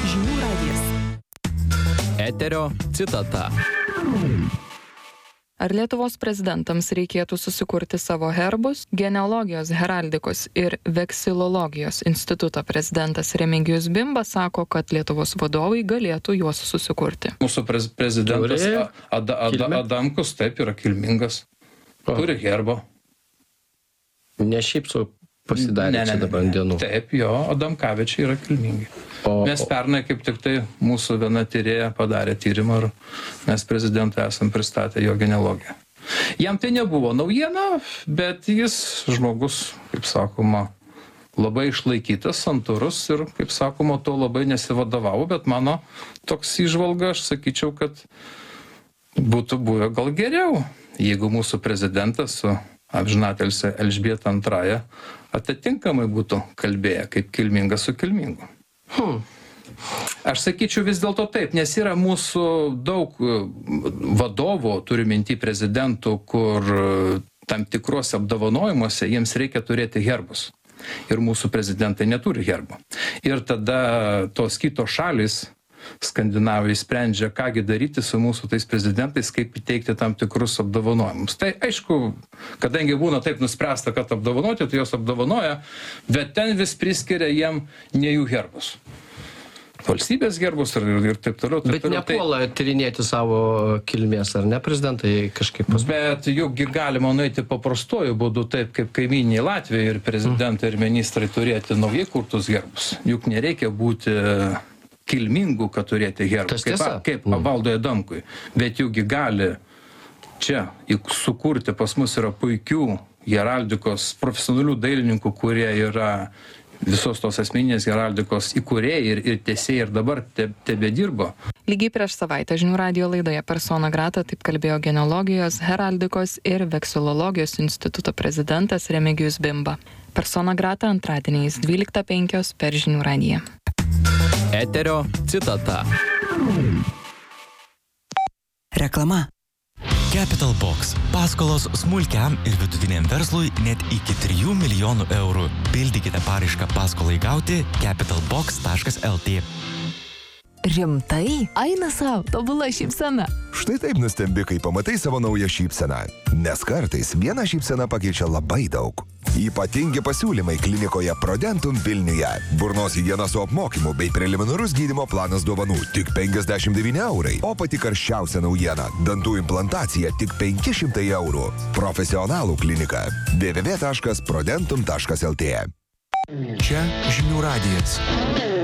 Žinių radijas. Eterio citata. Ar Lietuvos prezidentams reikėtų susikurti savo herbus? Genealogijos, heraldikos ir veksilologijos instituto prezidentas Remigijus Bimba sako, kad Lietuvos vadovai galėtų juos susikurti. Mūsų prezidentas Adamkus taip yra kilmingas. Turi herbą. Ne šiaip su pasidarė čia dabar ant dienų. Taip, jo, Adamkavičiai yra kilmingi. Mes pernai kaip tik tai mūsų viena tyrėja padarė tyrimą ir mes prezidentui esam pristatę jo genealogiją. Jam tai nebuvo naujiena, bet jis žmogus, kaip sakoma, labai išlaikytas, santūrus ir, kaip sakoma, to labai nesivadovavo, bet mano toks įžvalga, aš sakyčiau, kad būtų buvę gal geriau, jeigu mūsų prezidentas su amžinatilsį Elžbieta II atitinkamai būtų kalbėję kaip kilmingas su kilmingu. Aš sakyčiau vis dėlto taip, nes yra mūsų daug vadovų, turiu minty prezidentų, kur tam tikruose apdovanojimuose jiems reikia turėti herbus. Ir mūsų prezidentai neturi herbų. Ir tada tos kitos šalis, Skandinavai, sprendžia, kągi daryti su mūsų tais prezidentais, kaip įteikti tam tikrus apdovanojimus. Tai aišku, kadangi būna taip nuspręsta, kad apdovanoti, tai jos apdovanoja, bet ten vis priskiria jiem ne jų herbus. Valstybės gerbus ir taip toliau. Bet nepuola tyrinėti savo kilmės, ar ne, prezidentai kažkaip? Bet jukgi galima nueiti paprastuoju būdu, taip kaip kaimyniniai Latvijai ir prezidentai ir ministrai turėti naujai kurtus gerbus. Juk nereikia būti kilmingų, kad turėti herbus, kaip Valdui Adamkui. Bet jukgi gali čia sukurti, pas mus yra puikių heraldikos profesionalių dailininkų, kurie yra visos tos asmeninės heraldikos įkūrėjai ir tęsėjai ir dabar tebedirbo. Lygiai prieš savaitę Žinių radijo laidoje Persona grata taip kalbėjo genealogijos, heraldikos ir veksilologijos instituto prezidentas Remigijus Bimba. Persona grata antradieniais 12:05 per Žinių radiją. Eterio citata. Reklama. Capital Box. Paskolos smulkiam ir vidutiniam verslui net iki 3 milijonų eurų. Pildykite paraišką paskolai gauti capitalbox.lt. Rimtai? Eina sau, tobula šypsena. Štai taip nustembi, kai pamatai savo naują šypseną. Nes kartais viena šypsena pakeičia labai daug. Ypatingi pasiūlymai klinikoje Prodentum Vilniuje. Burnos higiena su apmokymu bei preliminarus gydymo planas dovanų tik 59 eurai. O pati karščiausia naujiena – dantų implantacija tik 500 eurų. Profesionalų klinika www.prodentum.lt. Čia Žinių radijas.